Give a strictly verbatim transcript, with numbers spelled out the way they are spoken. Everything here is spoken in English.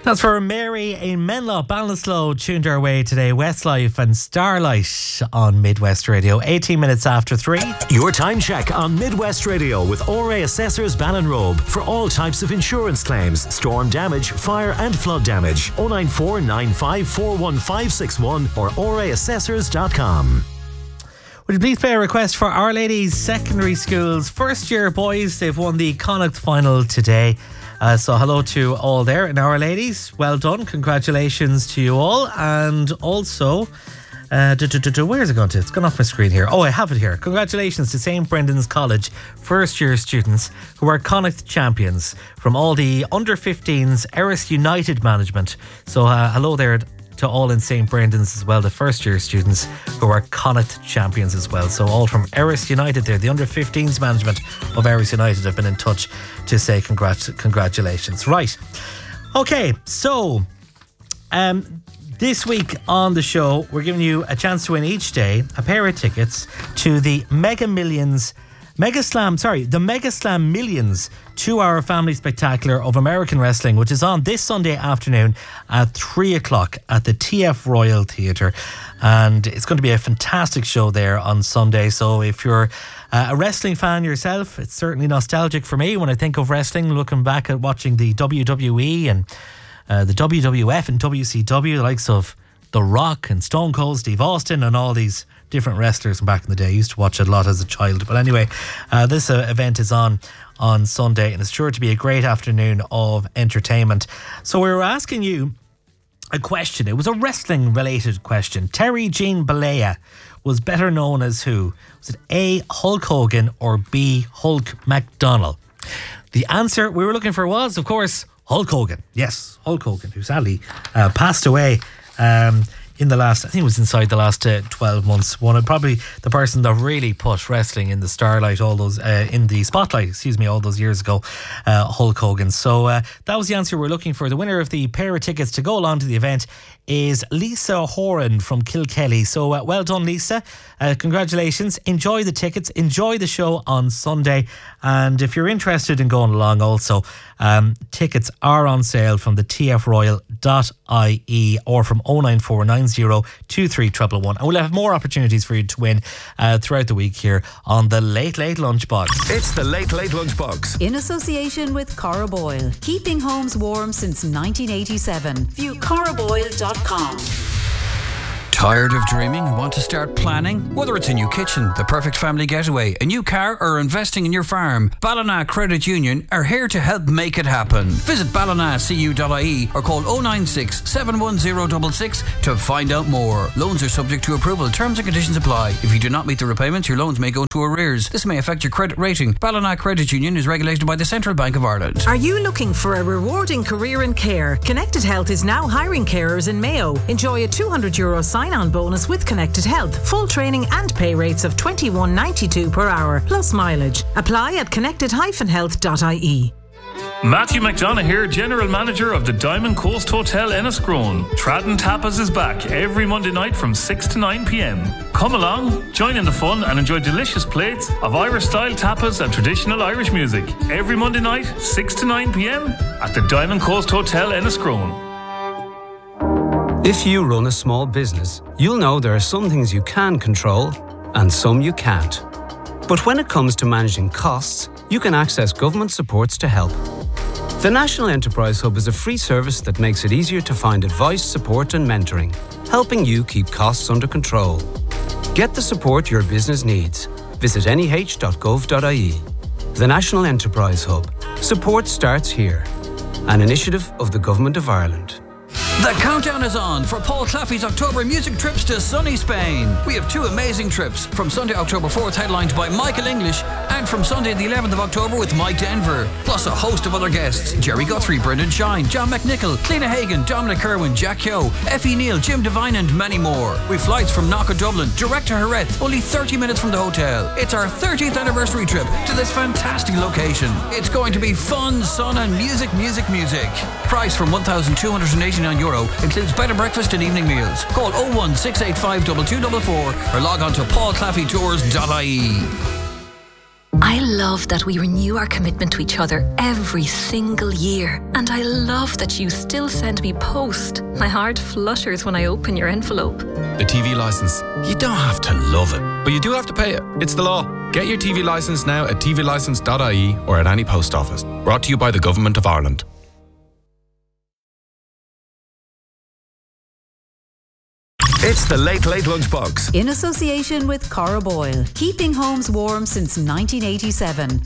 That's for Mary in Menlo Ballinasloe, tuned our way today. Westlife and Starlight on Midwest Radio. eighteen minutes after three. Your time check on Midwest Radio with O R A Assessors Ballinrobe for all types of insurance claims, storm damage, fire and flood damage. oh nine four nine five four one five six one or o r a assessors dot com. Would you please play a request for Our Lady's Secondary School's first year boys? They've won the Connacht final today. Uh, so hello to all there in Our Ladies. Well done. Congratulations to you all. And also, uh, do, do, do, do, where's it gone to? It's gone off my screen here. Oh, I have it here. Congratulations to Saint Brendan's College first year students who are Connacht champions from all the under fifteens Erris United management. So uh, hello there to all in Saint Brendan's as well, the first year students who are Connacht champions as well. So all from Erris United there, the under fifteens management of Erris United have been in touch to say congrat- congratulations. Right. Okay, so um, this week on the show, we're giving you a chance to win each day a pair of tickets to the Mega Millions Mega Slam, sorry, the Mega Slam Millions two-hour family spectacular of American wrestling, which is on this Sunday afternoon at three o'clock at the T F Royal Theatre. And it's going to be a fantastic show there on Sunday. So if you're uh, a wrestling fan yourself, it's certainly nostalgic for me when I think of wrestling, looking back at watching the W W E and uh, the W W F and W C W, the likes of The Rock and Stone Cold Steve Austin and all these different wrestlers from back in the day. I used to watch it a lot as a child. But anyway, uh, this uh, event is on on Sunday and it's sure to be a great afternoon of entertainment. So we were asking you a question. It was a wrestling related question. Terry Jean Balea was better known as who? Was it A, Hulk Hogan, or B, Hulk McDonnell? The answer we were looking for was, of course, Hulk Hogan. Yes, Hulk Hogan, who sadly uh, passed away um in the last, I think it was inside the last uh, twelve months. One of probably the person that really put wrestling in the starlight, all those, uh, in the spotlight, excuse me, all those years ago, uh, Hulk Hogan. So uh, that was the answer we're looking for. The winner of the pair of tickets to go along to the event is Lisa Horan from Kilkelly. So uh, well done, Lisa. Uh, congratulations. Enjoy the tickets. Enjoy the show on Sunday. And if you're interested in going along also, um, tickets are on sale from the t f royal dot i e or from oh nine four nine zero two three one one one. And we'll have more opportunities for you to win uh, throughout the week here on the Late Late Lunchbox. It's the Late Late Lunchbox. In association with Cora Boyle. Keeping homes warm since nineteen eighty-seven. View cora boyle dot com. Tired of dreaming and want to start planning? Whether it's a new kitchen, the perfect family getaway, a new car, or investing in your farm, Ballina Credit Union are here to help make it happen. Visit ballina c u dot i e or call oh nine six, seven one zero six six to find out more. Loans are subject to approval. Terms and conditions apply. If you do not meet the repayments, your loans may go into arrears. This may affect your credit rating. Ballina Credit Union is regulated by the Central Bank of Ireland. Are you looking for a rewarding career in care? Connected Health is now hiring carers in Mayo. Enjoy a two hundred euro sign-on bonus with Connected Health. Full training and pay rates of twenty-one ninety-two per hour, plus mileage. Apply at connected dash health dot i e. Matthew McDonough here, General Manager of the Diamond Coast Hotel Enniscrone. Tradden Tapas is back every Monday night from six to nine p.m. Come along, join in the fun and enjoy delicious plates of Irish-style tapas and traditional Irish music. Every Monday night, six to nine p.m. at the Diamond Coast Hotel Enniscrone. If you run a small business, you'll know there are some things you can control and some you can't. But when it comes to managing costs, you can access government supports to help. The National Enterprise Hub is a free service that makes it easier to find advice, support and mentoring, helping you keep costs under control. Get the support your business needs. Visit n e h dot gov dot i e. The National Enterprise Hub. Support starts here. An initiative of the Government of Ireland. The countdown is on for Paul Claffey's October music trips to sunny Spain. We have two amazing trips, from Sunday October fourth headlined by Michael English and from Sunday the eleventh of October with Mike Denver, plus a host of other guests: Jerry Guthrie, Brendan Shine, John McNichol, Cliona Hagan, Dominic Kerwin, Jack Yo, Effie Neal, Jim Devine and many more. With flights from Knock Dublin direct to Jerez, only thirty minutes from the hotel. It's our thirtieth anniversary trip to this fantastic location. It's going to be fun, sun and music, music, music. Price from one thousand two hundred eighty-nine euro, includes bed and breakfast and evening meals. Call oh one six eight five two two four four or log on to paul claffey tours dot i e. I love that we renew our commitment to each other every single year. And I love that you still send me post. My heart flutters when I open your envelope. The T V licence. You don't have to love it, but you do have to pay it. It's the law. Get your T V licence now at t v licence dot i e or at any post office. Brought to you by the Government of Ireland. It's the Late Late Lunchbox. In association with Cora Boyle, keeping homes warm since nineteen eighty-seven.